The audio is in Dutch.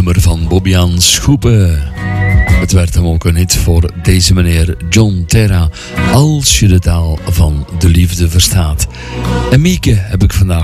nummer van Bobbejaan Schoepen. Het werd hem ook een hit voor deze meneer John Terra, als je de taal van de liefde verstaat. En Mieke heb ik vandaag